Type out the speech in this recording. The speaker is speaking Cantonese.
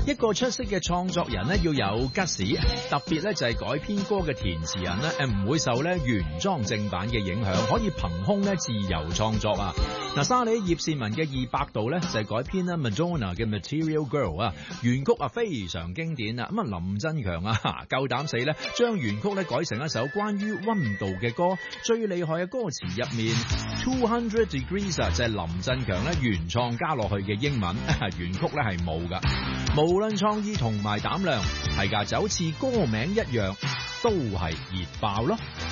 一個出色嘅創作人咧要有吉士，特別咧就係改編歌嘅填詞人咧唔會受咧原裝正版嘅影響，可以憑空咧自由創作啊！嗱，沙里葉倩文嘅200度咧就係改編啦 Madonna 嘅 Material Girl 啊，原曲啊非常經典啊！咁啊林振強啊夠膽死咧將原曲咧改成一首關於溫度嘅歌，最厲害嘅歌詞入面200 degrees 啊就係林振強咧原創加落去嘅英文，原曲咧係冇噶。無論創意同埋膽量係㗎，就好似歌名一樣，都係熱爆咯。